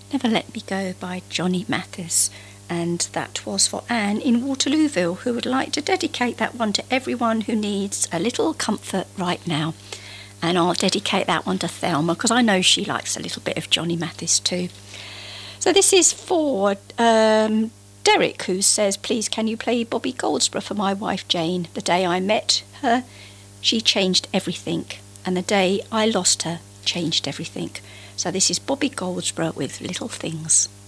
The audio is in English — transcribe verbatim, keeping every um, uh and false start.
Never Let Me Go by Johnny Mathis. And that was for Anne in Waterlooville, who would like to dedicate that one to everyone who needs a little comfort right now. And I'll dedicate that one to Thelma, because I know she likes a little bit of Johnny Mathis too. So this is for um, Derek, who says, please can you play Bobby Goldsboro for my wife Jane? The day I met her, she changed everything. And the day I lost her, changed everything. So this is Bobby Goldsboro with Little Things.